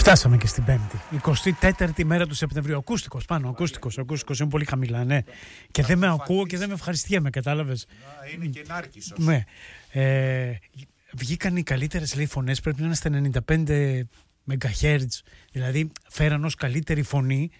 Φτάσαμε και στην Πέμπτη, 24η μέρα του Σεπτεμβρίου. Ακούστικος πάνω, ακούστικος είναι πολύ χαμηλά, ναι. Και δεν με ακούω και δεν με ευχαριστιέμαι, κατάλαβες. Είναι και νάρκισσος. Ναι. Βγήκαν οι καλύτερες, λέει, φωνές, πρέπει να είναι στα 95 MHz. Δηλαδή φέραν ως καλύτερη φωνή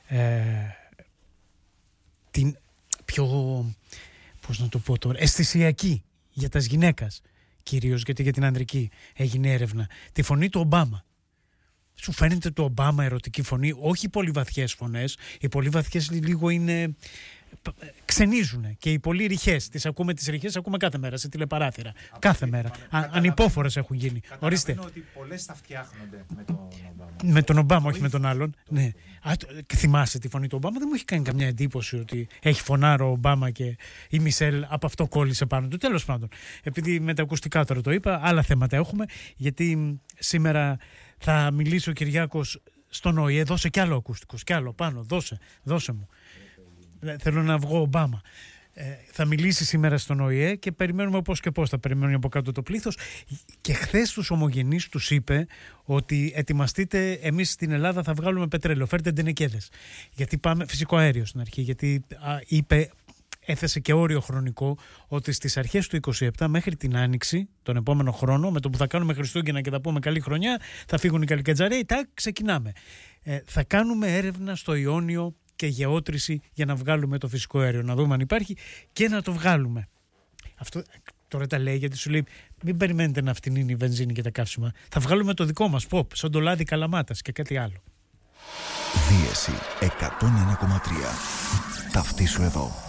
την πιο, πώς να το πω τώρα, αισθησιακή για τα γυναίκας. Κυρίως γιατί για την ανδρική έγινε έρευνα. Τη φωνή του Ομπάμα. Σου φαίνεται του Ομπάμα ερωτική φωνή, όχι οι πολύ βαθιές φωνές. Οι πολύ βαθιές λίγο είναι... ξενίζουν, και οι πολύ ρηχές. Τις ρηχές ακούμε κάθε μέρα σε τηλεπαράθυρα. Κάθε μέρα. Ανυπόφορες έχουν γίνει. Ορίστε. Καταλαβαίνω ότι πολλές θα φτιάχνονται με τον Ομπάμα. Με τον Ομπάμα, όχι με τον άλλον. Ναι. Θυμάσαι τη φωνή του Ομπάμα? Δεν μου έχει κάνει καμιά εντύπωση ότι έχει φωνάρο ο Ομπάμα και η Μισελ από αυτό κόλλησε πάνω του. Τέλος πάντων. Επειδή με τα ακουστικά τώρα το είπα, άλλα θέματα έχουμε. Γιατί σήμερα θα μιλήσει ο Κυριάκος στον ΟΗΕ. Δώσε κι άλλο ακουστικός, κι άλλο πάνω. Δώσε μου. Θέλω να βγω Ομπάμα. Θα μιλήσει σήμερα στον ΟΗΕ και περιμένουμε πώς και πώς. Θα περιμένουμε από κάτω το πλήθος. Και χθες τους ομογενείς τους είπε ότι ετοιμαστείτε, εμείς στην Ελλάδα θα βγάλουμε πετρέλαιο. Φέρτε ντενεκέδες. Γιατί πάμε φυσικό αέριο στην αρχή. Γιατί έθεσε και όριο χρονικό ότι στις αρχές του 27 μέχρι την Άνοιξη, τον επόμενο χρόνο, με το που θα κάνουμε Χριστούγεννα και θα πούμε καλή χρονιά, θα φύγουν οι καλικατζαρέοι. Ξεκινάμε. Θα κάνουμε έρευνα στο Ιόνιο και γεώτρηση για να βγάλουμε το φυσικό αέριο, να δούμε αν υπάρχει και να το βγάλουμε. Αυτό τώρα τα λέει γιατί σου λέει μην περιμένετε να φτηνίνει η βενζίνη και τα καύσιμα. Θα βγάλουμε το δικό μας pop, σαν το λάδι Καλαμάτας και κάτι άλλο. Δίεση 101,3. Ταυτίσου εδώ.